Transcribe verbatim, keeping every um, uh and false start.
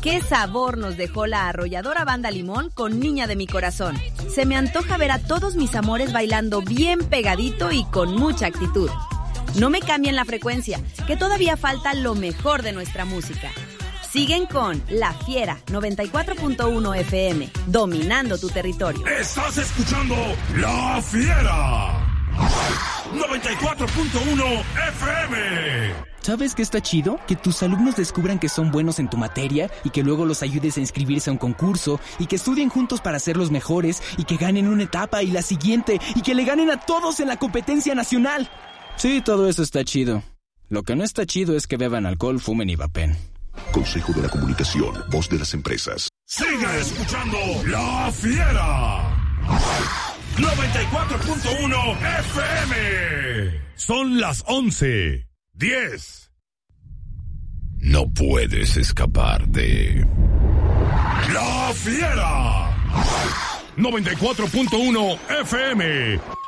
¡Qué sabor nos dejó la arrolladora Banda Limón con Niña de mi Corazón! Se me antoja ver a todos mis amores bailando bien pegadito y con mucha actitud. No me cambien la frecuencia, que todavía falta lo mejor de nuestra música. Siguen con La Fiera noventa y cuatro punto uno F M, dominando tu territorio. Estás escuchando La Fiera noventa y cuatro punto uno F M. ¿Sabes qué está chido? Que tus alumnos descubran que son buenos en tu materia y que luego los ayudes a inscribirse a un concurso y que estudien juntos para ser los mejores y que ganen una etapa y la siguiente y que le ganen a todos en la competencia nacional. Sí, todo eso está chido. Lo que no está chido es que beban alcohol, fumen y vapen. Consejo de la Comunicación, voz de las empresas. Sigue escuchando La Fiera noventa y cuatro punto uno F M. Son las once diez. No puedes escapar de La Fiera noventa y cuatro punto uno F M.